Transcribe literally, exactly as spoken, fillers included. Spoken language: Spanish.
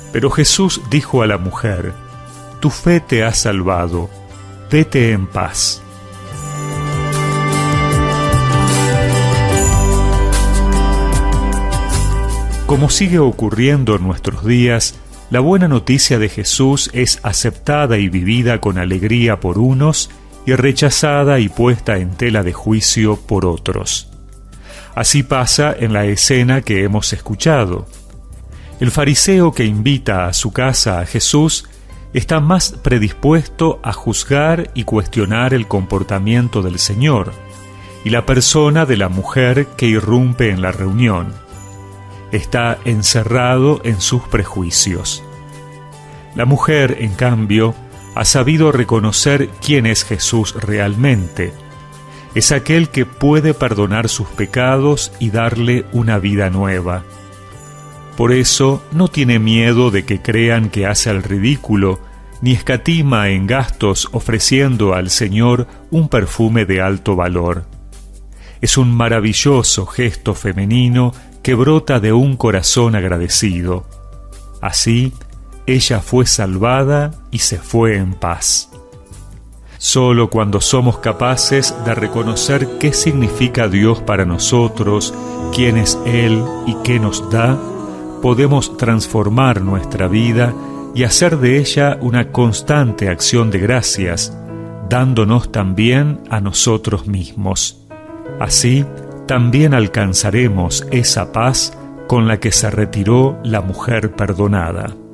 Pero Jesús dijo a la mujer: tu fe te ha salvado, vete en paz. Como sigue ocurriendo en nuestros días, la buena noticia de Jesús es aceptada y vivida con alegría por unos y rechazada y puesta en tela de juicio por otros. Así pasa en la escena que hemos escuchado. El fariseo que invita a su casa a Jesús está más predispuesto a juzgar y cuestionar el comportamiento del Señor, y la persona de la mujer que irrumpe en la reunión está encerrado en sus prejuicios. La mujer, en cambio, ha sabido reconocer quién es Jesús realmente. Es aquel que puede perdonar sus pecados y darle una vida nueva. Por eso no tiene miedo de que crean que hace el ridículo, ni escatima en gastos ofreciendo al Señor un perfume de alto valor. Es un maravilloso gesto femenino que brota de un corazón agradecido. Así, ella fue salvada y se fue en paz. Solo cuando somos capaces de reconocer qué significa Dios para nosotros, quién es Él y qué nos da, podemos transformar nuestra vida y hacer de ella una constante acción de gracias, dándonos también a nosotros mismos. Así, también alcanzaremos esa paz con la que se retiró la mujer perdonada.